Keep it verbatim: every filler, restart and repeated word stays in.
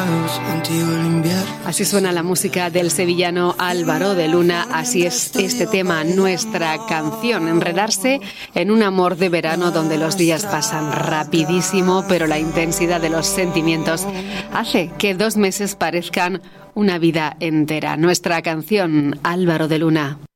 Así suena la música del sevillano Álvaro de Luna, así es este tema, nuestra canción, enredarse en un amor de verano donde los días pasan rapidísimo, pero la intensidad de los sentimientos hace que dos meses parezcan una vida entera. Nuestra canción, Álvaro de Luna.